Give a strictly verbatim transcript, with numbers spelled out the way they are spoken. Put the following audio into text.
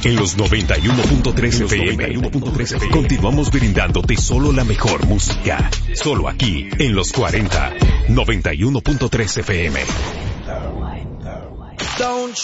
En los noventa y uno punto tres F M. Continuamos brindándote solo la mejor música. Solo aquí, en los cuarenta. noventa y uno punto tres F M.